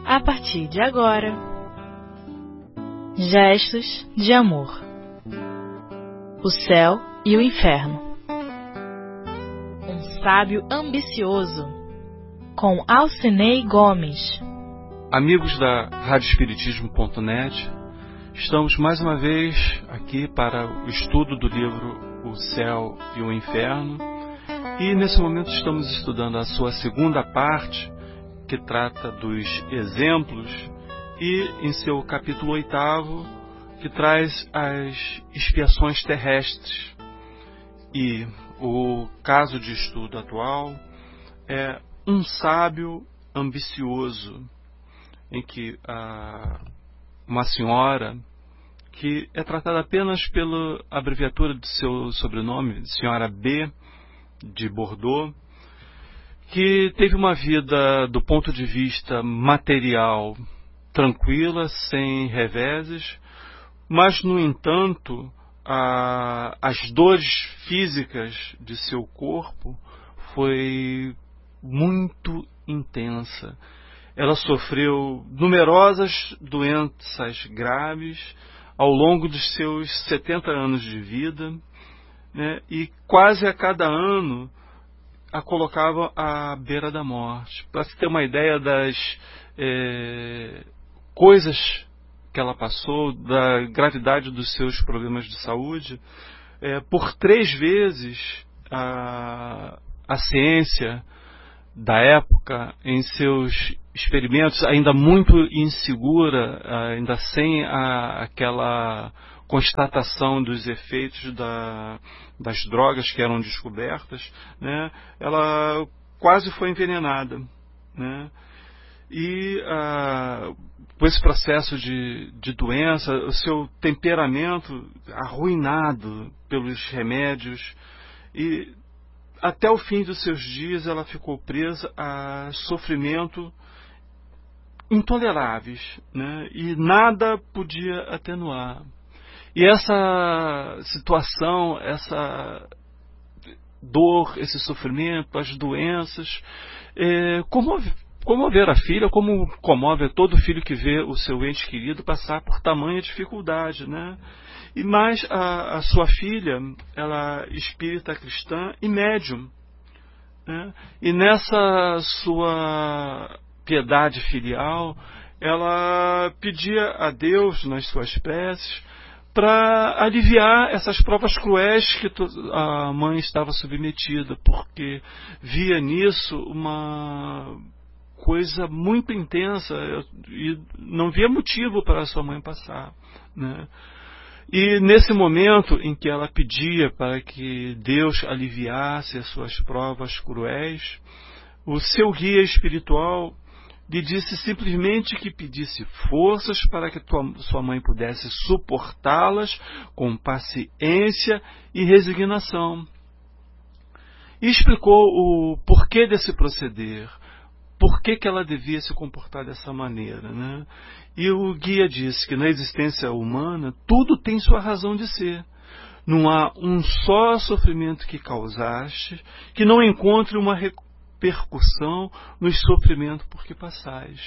a partir de agora. Gestos de amor. O céu e o inferno. Um sábio ambicioso, com Alcinei Gomes. Amigos da radioespiritismo.net, estamos mais uma vez aqui para o estudo do livro O Céu e o Inferno, e nesse momento estamos estudando a sua segunda parte, que trata dos exemplos, e em seu capítulo 8º, que traz as expiações terrestres. E o caso de estudo atual é um sábio ambicioso, em que uma senhora, que é tratada apenas pela abreviatura de seu sobrenome, senhora B, de Bordeaux, que teve uma vida do ponto de vista material tranquila, sem reveses, mas, no entanto, as dores físicas de seu corpo foi muito intensa. Ela sofreu numerosas doenças graves ao longo dos seus 70 anos de vida, né, e quase a cada ano a colocava à beira da morte. Para se ter uma ideia das coisas que ela passou, da gravidade dos seus problemas de saúde, por 3 vezes a ciência da época, em seus experimentos, ainda muito insegura, ainda sem aquela constatação dos efeitos das drogas que eram descobertas, né, ela quase foi envenenada, né, e com esse processo de doença, o seu temperamento arruinado pelos remédios, e até o fim dos seus dias ela ficou presa a sofrimento intoleráveis, né, e nada podia atenuar. E essa situação, essa dor, esse sofrimento, as doenças, comover a filha, como comove todo filho que vê o seu ente querido passar por tamanha dificuldade, né? E mais a sua filha, ela espírita cristã e médium, né? E nessa sua piedade filial, ela pedia a Deus nas suas preces para aliviar essas provas cruéis que a mãe estava submetida, porque via nisso uma coisa muito intensa e não via motivo para a sua mãe passar, né? E nesse momento em que ela pedia para que Deus aliviasse as suas provas cruéis, o seu guia espiritual lhe disse simplesmente que pedisse forças para que sua mãe pudesse suportá-las com paciência e resignação. E explicou o porquê desse proceder, por que ela devia se comportar dessa maneira, né? E o guia disse que na existência humana tudo tem sua razão de ser. Não há um só sofrimento que causaste que não encontre uma repercussão no sofrimento por que passais.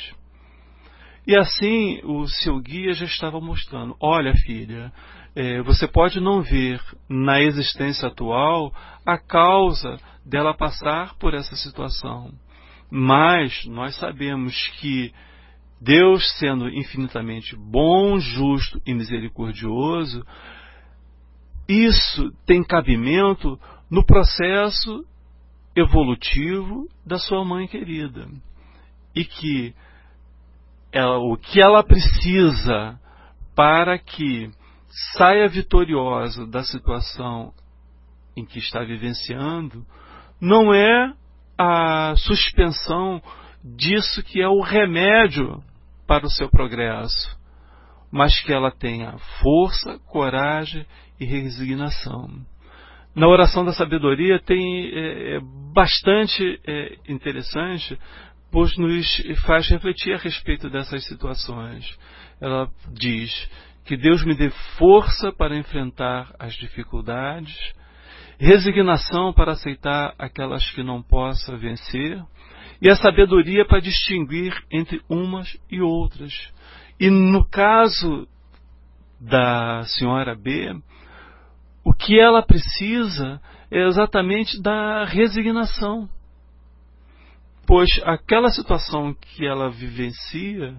E assim o seu guia já estava mostrando: olha, filha, você pode não ver na existência atual a causa dela passar por essa situação, mas nós sabemos que Deus, sendo infinitamente bom, justo e misericordioso, isso tem cabimento no processo evolutivo da sua mãe querida, e que o que ela precisa para que saia vitoriosa da situação em que está vivenciando não é a suspensão disso que é o remédio para o seu progresso, mas que ela tenha força, coragem e resignação. Na oração da sabedoria tem bastante interessante, pois nos faz refletir a respeito dessas situações. Ela diz que Deus me dê força para enfrentar as dificuldades, resignação para aceitar aquelas que não possa vencer, e a sabedoria para distinguir entre umas e outras. E no caso da senhora B, o que ela precisa é exatamente da resignação, pois aquela situação que ela vivencia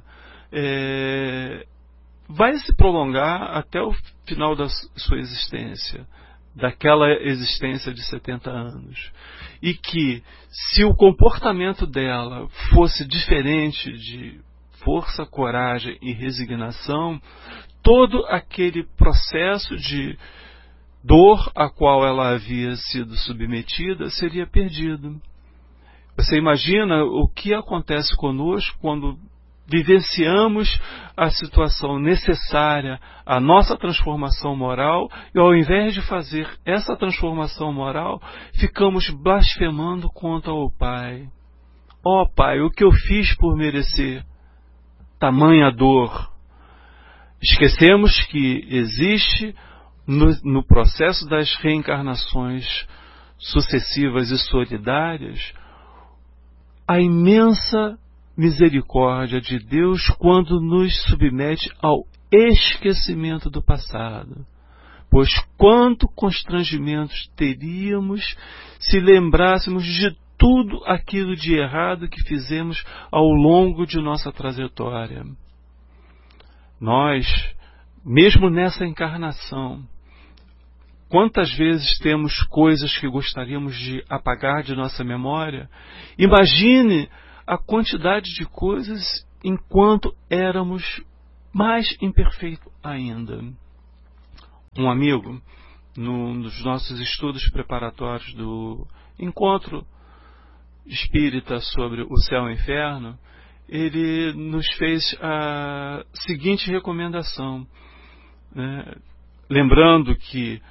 vai se prolongar até o final da sua existência, daquela existência de 70 anos. E que, se o comportamento dela fosse diferente de força, coragem e resignação, todo aquele processo de dor a qual ela havia sido submetida seria perdido. Você imagina o que acontece conosco quando vivenciamos a situação necessária à nossa transformação moral e, ao invés de fazer essa transformação moral, ficamos blasfemando contra o Pai. Ó Pai, o que eu fiz por merecer tamanha dor? Esquecemos que existe no processo das reencarnações sucessivas e solidárias a imensa misericórdia de Deus quando nos submete ao esquecimento do passado. Pois quanto constrangimentos teríamos se lembrássemos de tudo aquilo de errado que fizemos ao longo de nossa trajetória. Nós, mesmo nessa encarnação, quantas vezes temos coisas que gostaríamos de apagar de nossa memória? Imagine a quantidade de coisas enquanto éramos mais imperfeitos ainda. Um amigo, nos nossos estudos preparatórios do encontro espírita sobre o céu e o inferno, ele nos fez a seguinte recomendação, né? Lembrando que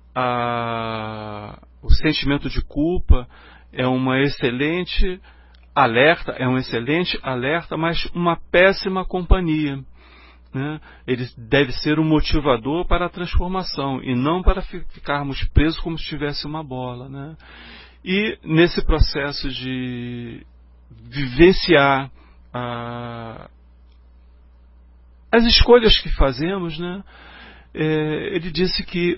o sentimento de culpa é um excelente alerta, mas uma péssima companhia, né? Ele deve ser um motivador para a transformação e não para ficarmos presos como se tivesse uma bola, né? E nesse processo de vivenciar as escolhas que fazemos, né? Ele disse que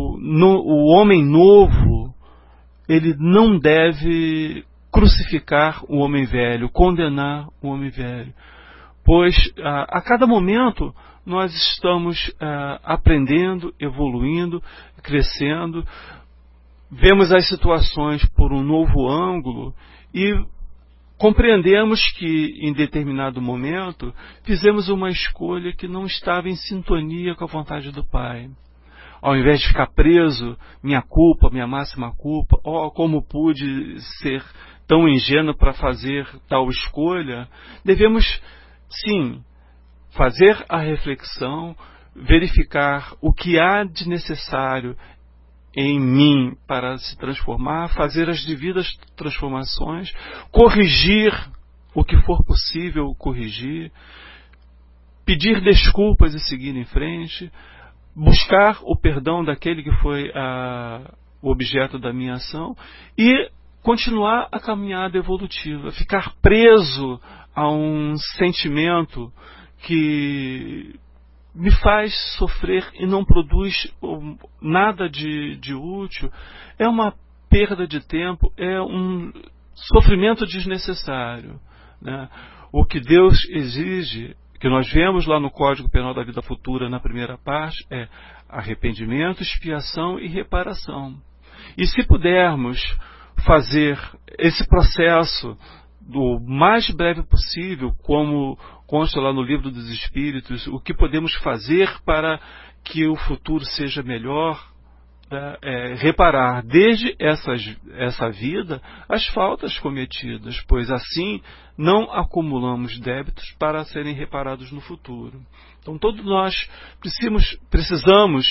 o homem novo, ele não deve crucificar o homem velho, condenar o homem velho, pois a cada momento nós estamos aprendendo, evoluindo, crescendo, vemos as situações por um novo ângulo e compreendemos que, em determinado momento, fizemos uma escolha que não estava em sintonia com a vontade do Pai. Ao invés de ficar preso, minha culpa, minha máxima culpa, como pude ser tão ingênuo para fazer tal escolha, devemos, sim, fazer a reflexão, verificar o que há de necessário em mim para se transformar, fazer as devidas transformações, corrigir o que for possível corrigir, pedir desculpas e seguir em frente, buscar o perdão daquele que foi o objeto da minha ação e continuar a caminhada evolutiva, ficar preso a um sentimento que me faz sofrer e não produz nada de útil, é uma perda de tempo, é um sofrimento desnecessário, né? O que Deus exige, que nós vemos lá no Código Penal da Vida Futura, na primeira parte, é arrependimento, expiação e reparação. E se pudermos fazer esse processo do mais breve possível, como consta lá no Livro dos Espíritos, o que podemos fazer para que o futuro seja melhor, reparar desde essa vida as faltas cometidas, pois assim não acumulamos débitos para serem reparados no futuro. Então todos nós precisamos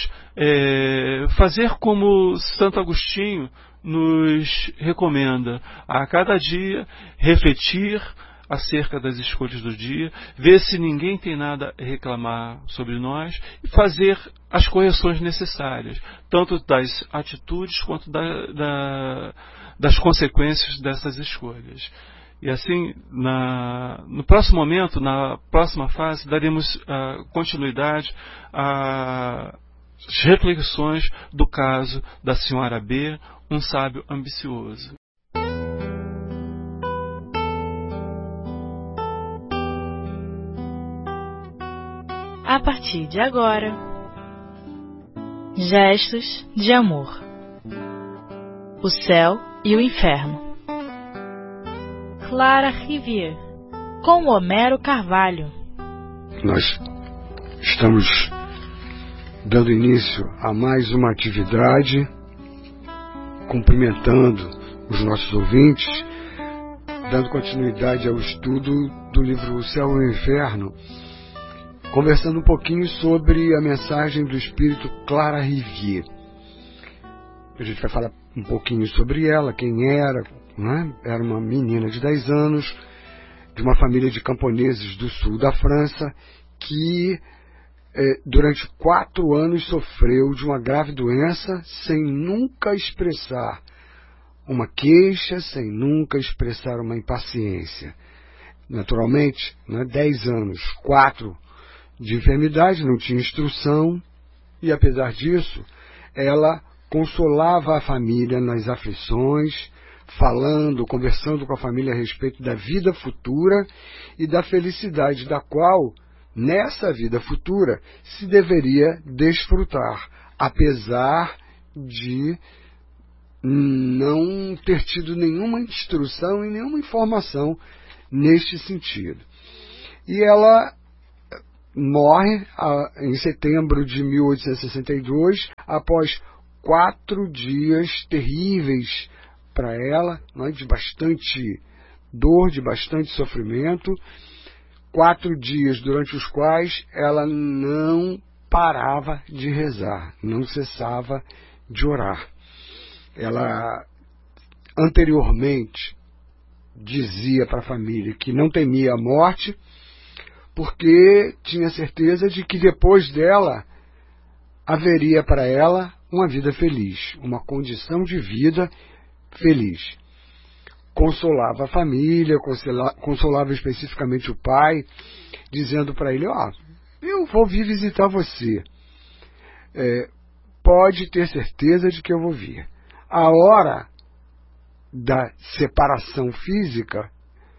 fazer como Santo Agostinho nos recomenda, a cada dia refletir acerca das escolhas do dia, ver se ninguém tem nada a reclamar sobre nós e fazer as correções necessárias, tanto das atitudes quanto das consequências dessas escolhas. E assim, no próximo momento, na próxima fase, daremos continuidade às reflexões do caso da senhora B, um sábio ambicioso. A partir de agora, gestos de amor. O céu e o inferno. Clara Rivière, com Homero Carvalho. Nós estamos dando início a mais uma atividade, cumprimentando os nossos ouvintes, dando continuidade ao estudo do livro O Céu e o Inferno, conversando um pouquinho sobre a mensagem do espírito Clara Rivière. A gente vai falar um pouquinho sobre ela, quem era, né? Era uma menina de 10 anos, de uma família de camponeses do sul da França, que durante 4 anos sofreu de uma grave doença sem nunca expressar uma queixa, sem nunca expressar uma impaciência. Naturalmente, 10 anos, 4 de enfermidade, não tinha instrução, e apesar disso, ela consolava a família nas aflições, conversando com a família a respeito da vida futura e da felicidade da qual, nessa vida futura, se deveria desfrutar, apesar de não ter tido nenhuma instrução e nenhuma informação neste sentido. E ela morre em setembro de 1862, após 4 dias terríveis para ela, de bastante dor, de bastante sofrimento, 4 dias durante os quais ela não parava de rezar, não cessava de orar. Ela anteriormente dizia para a família que não temia a morte, porque tinha certeza de que depois dela haveria para ela uma vida feliz, uma condição de vida feliz. Consolava a família, consolava especificamente o pai, dizendo para ele: eu vou vir visitar você. Pode ter certeza de que eu vou vir. A hora da separação física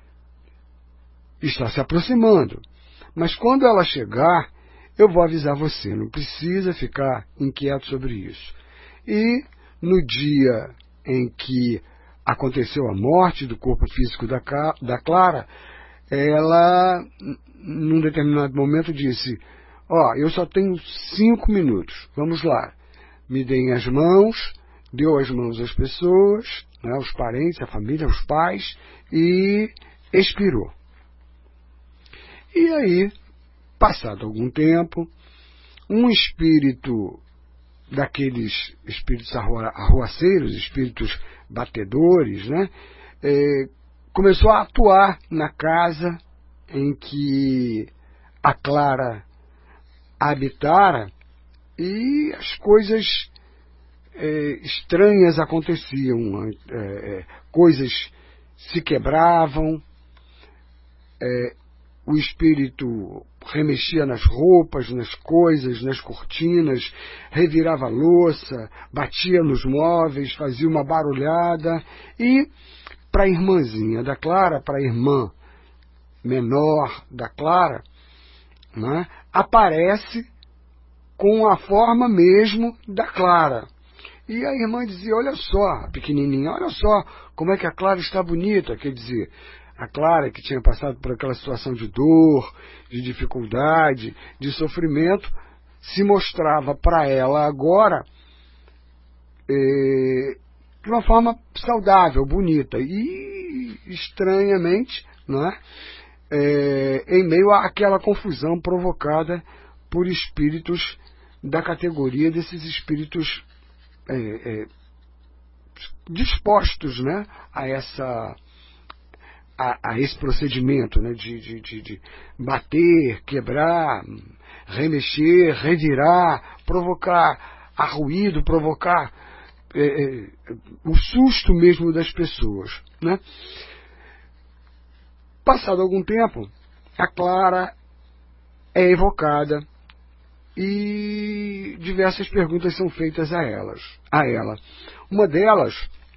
está se aproximando, mas quando ela chegar, eu vou avisar você, não precisa ficar inquieto sobre isso. E no dia em que aconteceu a morte do corpo físico da Clara, ela, num determinado momento, disse: eu só tenho 5 minutos, vamos lá, me deem as mãos, deu as mãos às pessoas, os parentes, a família, os pais, e expirou. E aí, passado algum tempo, um espírito daqueles espíritos arruaceiros, espíritos batedores, começou a atuar na casa em que a Clara habitara, e as coisas estranhas aconteciam, coisas se quebravam, o espírito remexia nas roupas, nas coisas, nas cortinas, revirava a louça, batia nos móveis, fazia uma barulhada. E para a irmãzinha da Clara, para a irmã menor da Clara, aparece com a forma mesmo da Clara. E a irmã dizia: olha só, a pequenininha, olha só como é que a Clara está bonita. Quer dizer, a Clara, que tinha passado por aquela situação de dor, de dificuldade, de sofrimento, se mostrava para ela agora de uma forma saudável, bonita. E, estranhamente, em meio àquela confusão provocada por espíritos da categoria desses espíritos dispostos a esse procedimento de bater, quebrar, remexer, revirar, provocar arruído, provocar o susto mesmo das pessoas. Passado algum tempo, a Clara é evocada e diversas perguntas são feitas a ela. Uma delas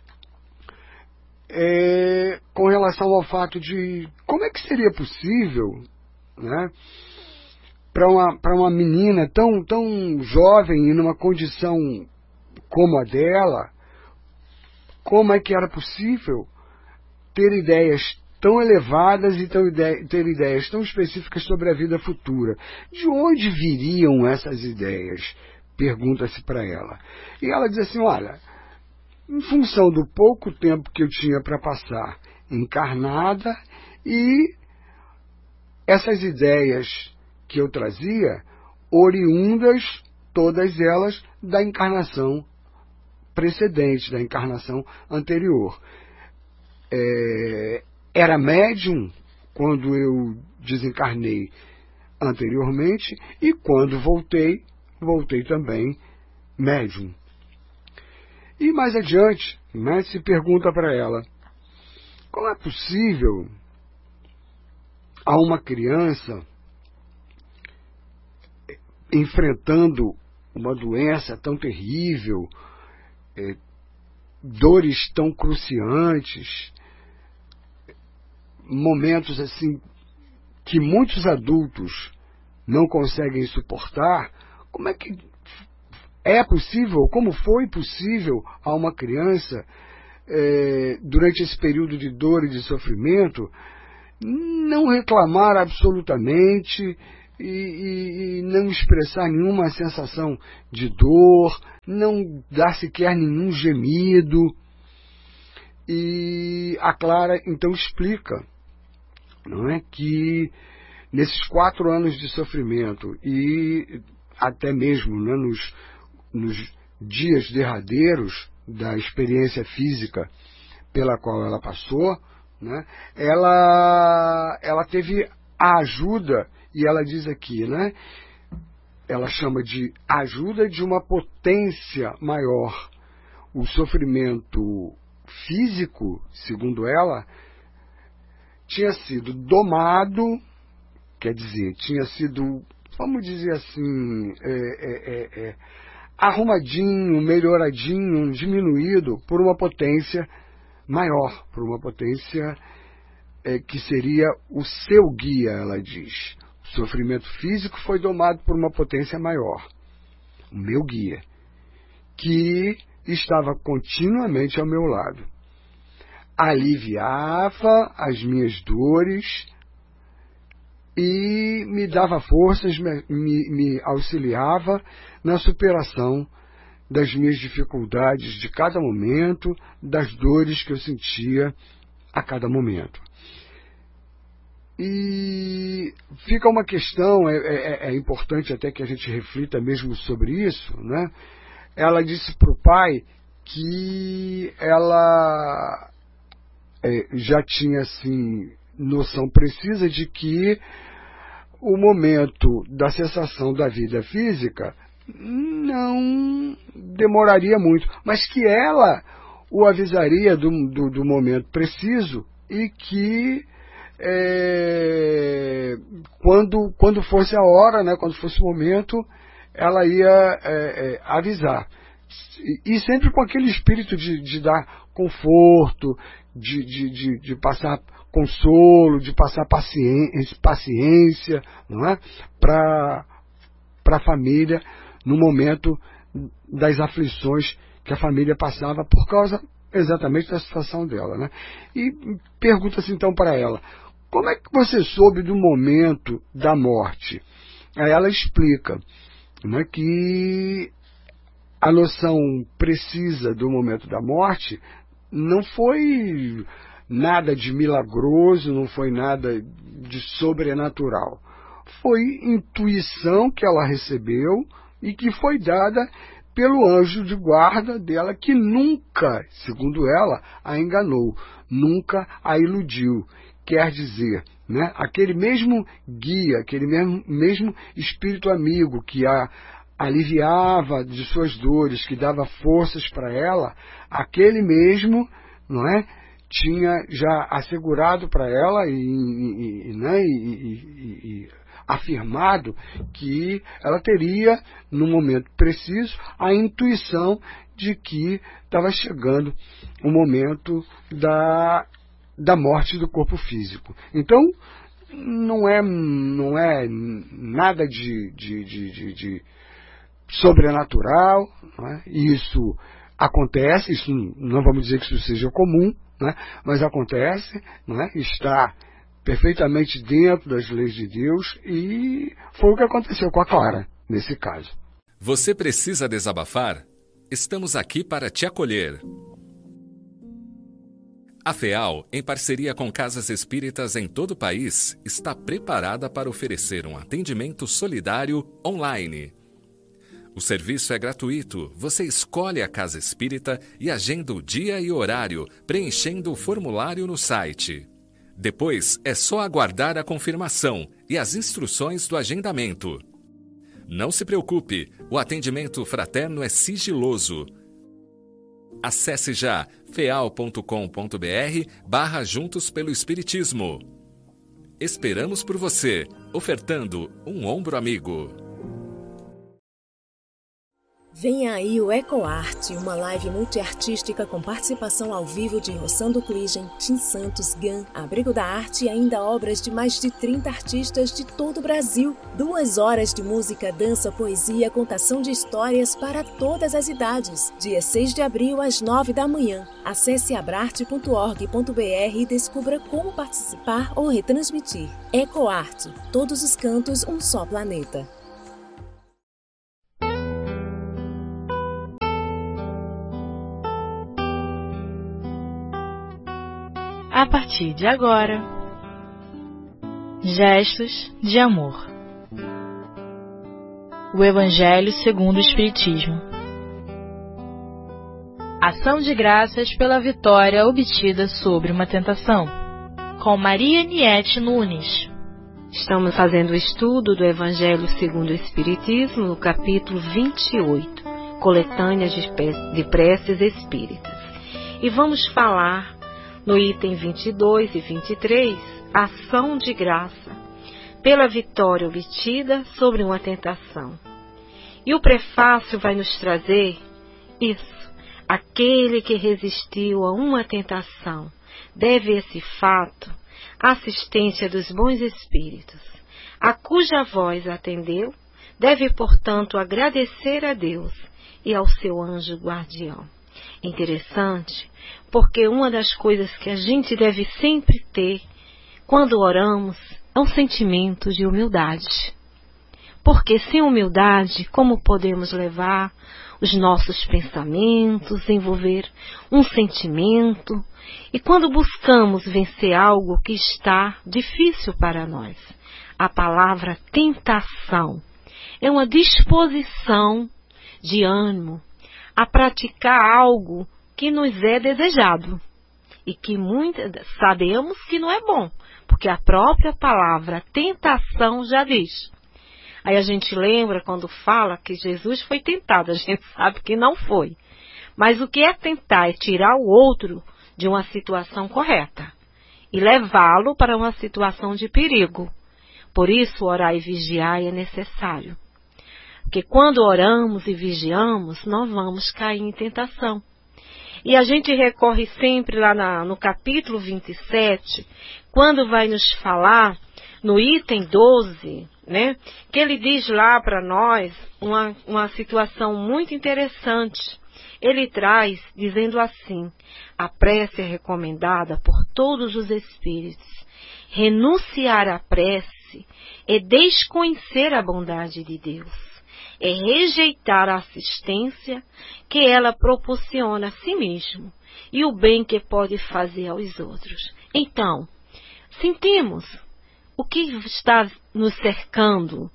é com relação ao fato de como é que seria possível, né, para uma menina tão jovem e numa condição como a dela, como é que era possível ter ideias tão elevadas e ter ideias tão específicas sobre a vida futura. De onde viriam essas ideias? Pergunta-se para ela. E ela diz assim, olha, em função do pouco tempo que eu tinha para passar encarnada e essas ideias que eu trazia, oriundas, todas elas, da encarnação precedente, da encarnação anterior. Era médium quando eu desencarnei anteriormente e quando voltei também médium. E mais adiante, né, se pergunta para ela, como é possível a uma criança enfrentando uma doença tão terrível, dores tão cruciantes, momentos assim que muitos adultos não conseguem suportar, como é que é possível, como foi possível a uma criança, durante esse período de dor e de sofrimento, não reclamar absolutamente e não expressar nenhuma sensação de dor, não dar sequer nenhum gemido? E a Clara então explica, não é, que nesses 4 anos de sofrimento e até mesmo, né, nos dias derradeiros da experiência física pela qual ela passou, né, ela teve a ajuda, e ela diz aqui, né, ela chama de ajuda de uma potência maior. O sofrimento físico, segundo ela, tinha sido domado, quer dizer, tinha sido, vamos dizer assim, arrumadinho, melhoradinho, diminuído por uma potência maior, por uma potência que seria o seu guia, ela diz. O sofrimento físico foi domado por uma potência maior, o meu guia, que estava continuamente ao meu lado. Aliviava as minhas dores e me dava forças, me auxiliava na superação das minhas dificuldades de cada momento, das dores que eu sentia a cada momento. E fica uma questão, é importante até que a gente reflita mesmo sobre isso, né? Ela disse para o pai que ela já tinha assim noção precisa de que o momento da cessação da vida física não demoraria muito, mas que ela o avisaria do momento preciso e que quando fosse a hora, né, quando fosse o momento, ela ia avisar. E sempre com aquele espírito de dar conforto, de passar consolo, de passar paciência, não é? Para a família no momento das aflições que a família passava por causa exatamente da situação dela, né? E pergunta-se então para ela, como é que você soube do momento da morte? Aí ela explica, né, que a noção precisa do momento da morte não foi nada de milagroso, não foi nada de sobrenatural. Foi intuição que ela recebeu e que foi dada pelo anjo de guarda dela, que nunca, segundo ela, a enganou, nunca a iludiu. Quer dizer, né, aquele mesmo guia, aquele mesmo espírito amigo que a aliviava de suas dores, que dava forças para ela, aquele mesmo, não é, tinha já assegurado para ela e afirmado que ela teria, no momento preciso, a intuição de que estava chegando o momento da morte do corpo físico. Então, não é nada de sobrenatural, não é? Isso acontece, isso não vamos dizer que isso seja comum, né? Mas acontece, não é? Está perfeitamente dentro das leis de Deus, e foi o que aconteceu com a Clara, nesse caso. Você precisa desabafar? Estamos aqui para te acolher. A FEAL, em parceria com casas espíritas em todo o país, está preparada para oferecer um atendimento solidário online. O serviço é gratuito. Você escolhe a casa espírita e agenda o dia e horário, preenchendo o formulário no site. Depois, é só aguardar a confirmação e as instruções do agendamento. Não se preocupe, o atendimento fraterno é sigiloso. Acesse já feal.com.br/Juntos pelo Espiritismo. Esperamos por você, ofertando um ombro amigo. Venha aí o EcoArt, uma live multiartística com participação ao vivo de Rossando Cligem, Tim Santos, Gan, Abrigo da Arte e ainda obras de mais de 30 artistas de todo o Brasil. 2 horas de música, dança, poesia, contação de histórias para todas as idades. Dia 6 de abril, às 9 da manhã. Acesse abrarte.org.br e descubra como participar ou retransmitir. EcoArt, todos os cantos, um só planeta. A partir de agora, gestos de amor. O Evangelho segundo o Espiritismo. Ação de graças pela vitória obtida sobre uma tentação. Com Maria Niete Nunes. Estamos fazendo o estudo do Evangelho segundo o Espiritismo, no capítulo 28, Coletâneas de Preces Espíritas. E vamos falar no item 22 e 23, ação de graça, pela vitória obtida sobre uma tentação. E o prefácio vai nos trazer isso. Aquele que resistiu a uma tentação deve esse fato à assistência dos bons espíritos. A cuja voz atendeu, deve, portanto, agradecer a Deus e ao seu anjo guardião. Interessante, porque uma das coisas que a gente deve sempre ter quando oramos é um sentimento de humildade. Porque sem humildade, como podemos levar os nossos pensamentos, envolver um sentimento? E quando buscamos vencer algo que está difícil para nós, a palavra tentação é uma disposição de ânimo a praticar algo que nos é desejado e que sabemos que não é bom, porque a própria palavra tentação já diz. Aí a gente lembra quando fala que Jesus foi tentado, a gente sabe que não foi. Mas o que é tentar é tirar o outro de uma situação correta e levá-lo para uma situação de perigo. Por isso, orar e vigiar é necessário. Porque quando oramos e vigiamos, nós vamos cair em tentação. E a gente recorre sempre lá no capítulo 27, quando vai nos falar, no item 12, né, que ele diz lá para nós uma situação muito interessante. Ele traz, dizendo assim: a prece é recomendada por todos os espíritos. Renunciar à prece é desconhecer a bondade de Deus. É rejeitar a assistência que ela proporciona a si mesmo e o bem que pode fazer aos outros. Então, sentimos o que está nos cercando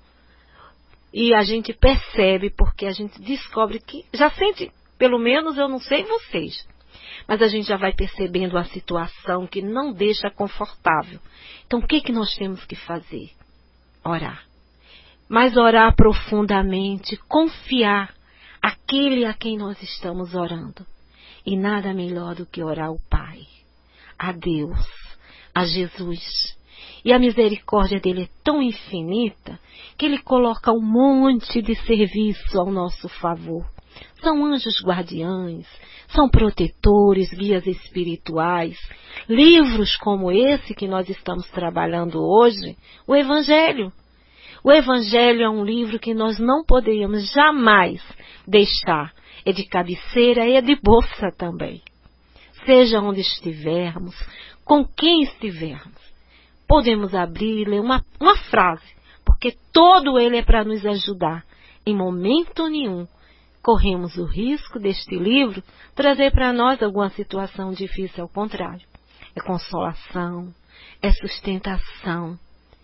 e a gente percebe, porque a gente descobre que já sente, pelo menos eu não sei vocês, mas a gente já vai percebendo a situação que não deixa confortável. Então, o que nós temos que fazer? Orar. Mas orar profundamente, confiar aquele a quem nós estamos orando. E nada melhor do que orar ao Pai. a Deus, a Jesus. E a misericórdia dele é tão infinita que ele coloca um monte de serviço ao nosso favor. São anjos guardiães, são protetores, guias espirituais, livros como esse que nós estamos trabalhando hoje, o Evangelho. O Evangelho é um livro que nós não poderíamos jamais deixar. É de cabeceira e é de bolsa também. Seja onde estivermos, com quem estivermos, podemos abrir e ler uma frase, porque todo ele é para nos ajudar. Em momento nenhum corremos o risco deste livro trazer para nós alguma situação difícil, ao contrário. É consolação, é sustentação,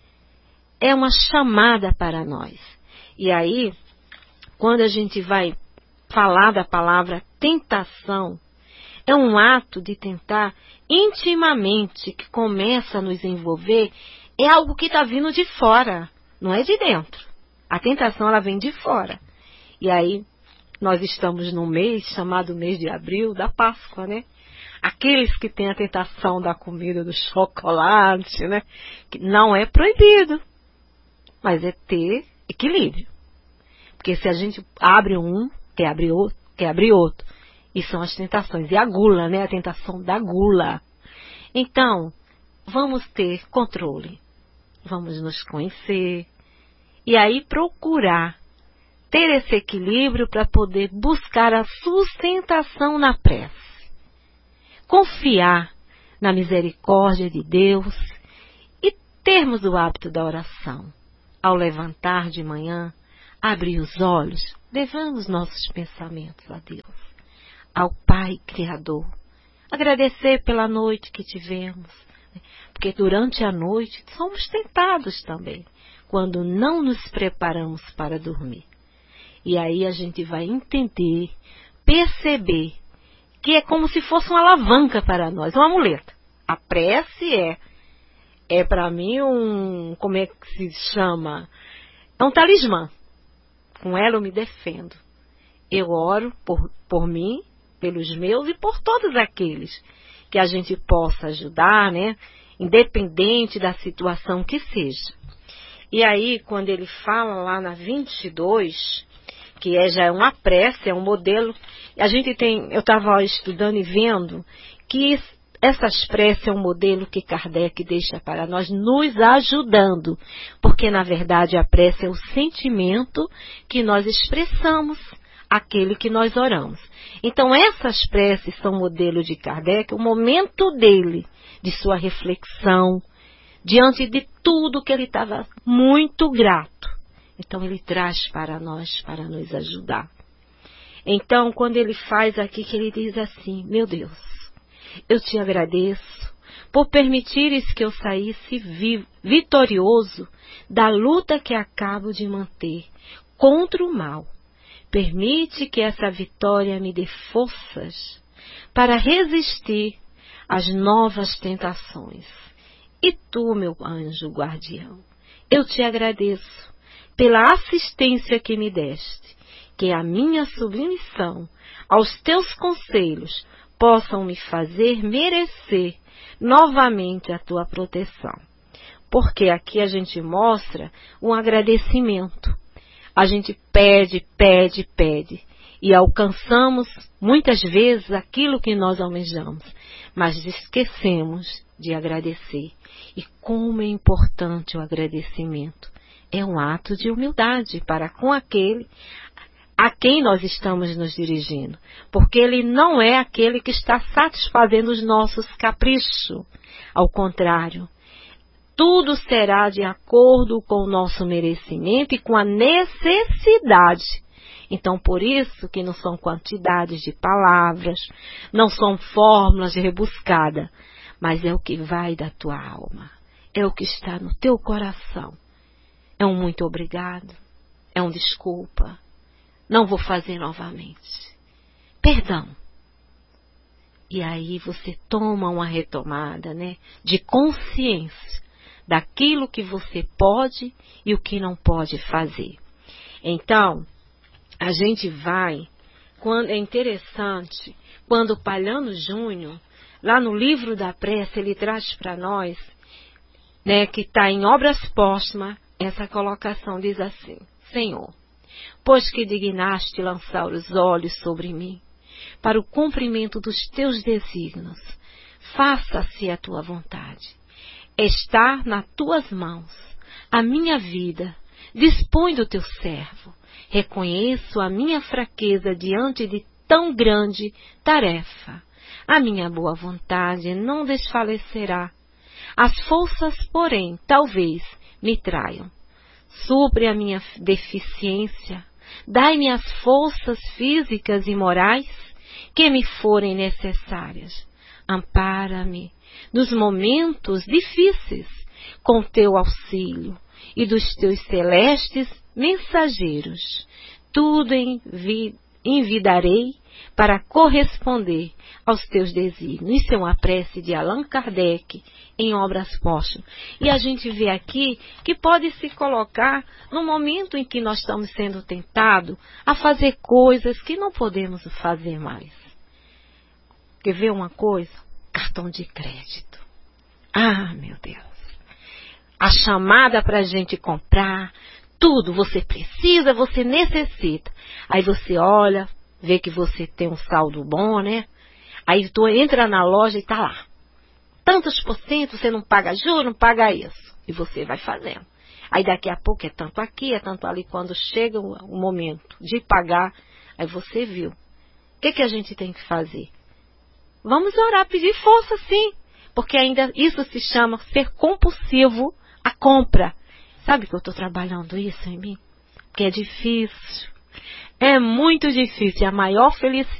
é uma chamada para nós. E aí, quando a gente vai falar da palavra tentação, é um ato de tentar intimamente, que começa a nos envolver, é algo que está vindo de fora, não é de dentro. A tentação, ela vem de fora. E aí, nós estamos num mês chamado mês de abril, da Páscoa, né? Aqueles que têm a tentação da comida, do chocolate, né? Que não é proibido, mas é ter equilíbrio. Porque se a gente abre um, quer abrir outro. E são as tentações. E a gula, né? A tentação da gula. Então, vamos ter controle. Vamos nos conhecer. E aí procurar ter esse equilíbrio para poder buscar a sustentação na prece. Confiar na misericórdia de Deus e termos o hábito da oração. Ao levantar de manhã, abrir os olhos, levamos nossos pensamentos a Deus, ao Pai Criador. Agradecer pela noite que tivemos, porque durante a noite somos tentados também, quando não nos preparamos para dormir. E aí a gente vai entender, perceber, que é como se fosse uma alavanca para nós, uma muleta. A prece é para mim como é que se chama? É um talismã. Com ela eu me defendo. Eu oro por mim, pelos meus e por todos aqueles que a gente possa ajudar, né? Independente da situação que seja. E aí, quando ele fala lá na 22, que já é uma prece, é um modelo, eu estava estudando e vendo que essas preces é um modelo que Kardec deixa para nós, nos ajudando, porque na verdade a prece é o sentimento que nós expressamos, aquele que nós oramos. Então essas preces são modelo de Kardec, o momento dele, de sua reflexão, diante de tudo que ele estava muito grato. Então ele traz para nós, para nos ajudar. Então quando ele faz aqui, que ele diz assim: meu Deus, eu te agradeço por permitires que eu saísse vitorioso da luta que acabo de manter contra o mal. Permite que essa vitória me dê forças para resistir às novas tentações. E tu, meu anjo guardião, eu te agradeço pela assistência que me deste, que a minha submissão aos teus conselhos possam me fazer merecer novamente a tua proteção. Porque aqui a gente mostra um agradecimento. A gente pede, pede, pede. E alcançamos muitas vezes aquilo que nós almejamos. Mas esquecemos de agradecer. E como é importante o agradecimento. É um ato de humildade para com aquele a quem nós estamos nos dirigindo. Porque ele não é aquele que está satisfazendo os nossos caprichos. Ao contrário, tudo será de acordo com o nosso merecimento e com a necessidade. Então, por isso que não são quantidades de palavras, não são fórmulas rebuscadas, mas é o que vai da tua alma, é o que está no teu coração. É um muito obrigado, é um desculpa, não vou fazer novamente. Perdão. E aí você toma uma retomada, né, de consciência daquilo que você pode e o que não pode fazer. Então, a gente vai, é interessante, quando o Palhano Júnior, lá no livro da prece, ele traz para nós, né, que está em Obras Póstumas, essa colocação diz assim: Senhor, pois que dignaste lançar os olhos sobre mim, para o cumprimento dos teus desígnios, faça-se a tua vontade. Está nas tuas mãos a minha vida, dispõe do teu servo. Reconheço a minha fraqueza diante de tão grande tarefa. A minha boa vontade não desfalecerá. As forças, porém, talvez me traiam. Supre a minha deficiência. Dai-me as forças físicas e morais que me forem necessárias. Ampara-me nos momentos difíceis com teu auxílio e dos teus celestes mensageiros. Tudo envidarei para corresponder aos teus desígnios. Isso é uma prece de Allan Kardec em Obras Póstumas. E a gente vê aqui que pode se colocar no momento em que nós estamos sendo tentados a fazer coisas que não podemos fazer mais. Quer ver uma coisa? Cartão de crédito. Ah, meu Deus. A chamada para a gente comprar tudo. Você precisa, você necessita. Aí você olha, vê que você tem um saldo bom, né? Aí tu entra na loja e tá lá. Tantos por cento, você não paga juros, não paga isso. E você vai fazendo. Aí daqui a pouco é tanto aqui, é tanto ali. Quando chega o momento de pagar, aí você viu. O que a gente tem que fazer? Vamos orar, pedir força, sim. Porque ainda isso se chama ser compulsivo à compra. Sabe que eu estou trabalhando isso em mim? Porque é difícil. É muito difícil. E a maior felicidade